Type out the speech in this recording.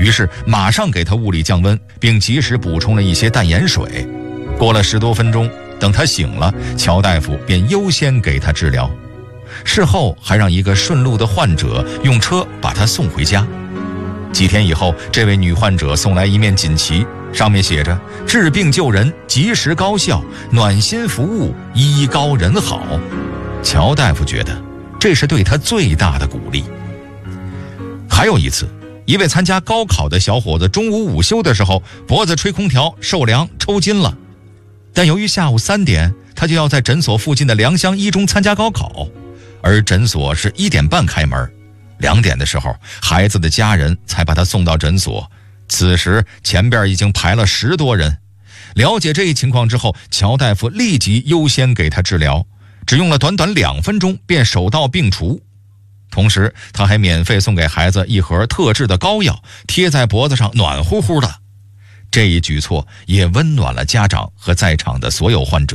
于是马上给他物理降温，并及时补充了一些淡盐水。过了10多分钟，等他醒了，乔大夫便优先给他治疗。事后还让一个顺路的患者用车把他送回家。几天以后，这位女患者送来一面锦旗，上面写着“治病救人，及时高效，暖心服务，医高人好”。乔大夫觉得这是对他最大的鼓励。还有一次，一位参加高考的小伙子中午午休的时候，脖子吹空调受凉抽筋了，但由于下午3点他就要在诊所附近的良乡一中参加高考，而诊所是1点半开门，2点的时候孩子的家人才把他送到诊所。此时前边已经排了10多人。了解这一情况之后，乔大夫立即优先给他治疗，只用了短短2分钟便手到病除。同时他还免费送给孩子一盒特制的膏药，贴在脖子上暖乎乎的。这一举措也温暖了家长和在场的所有患者。